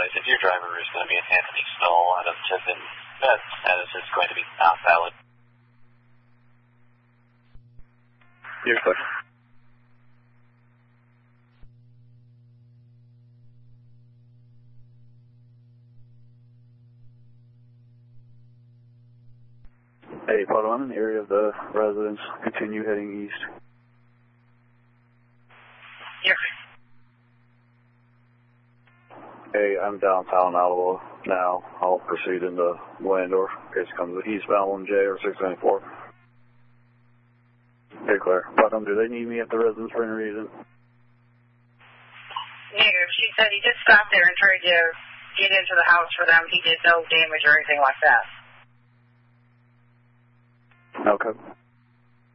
advise if your driver is going to be an Anthony Stoll out of Tiffin, that status is going to be not valid. You're clear. Hey, Puddle, I'm in the area of the residence. Continue heading east. Yes. Hey, I'm downtown Alamo now. I'll proceed into Landor. Case comes eastbound 1J or 694. Hey, Claire. Puddle, do they need me at the residence for any reason? Negative. She said he just stopped there and tried to get into the house for them. He did no damage or anything like that. Okay.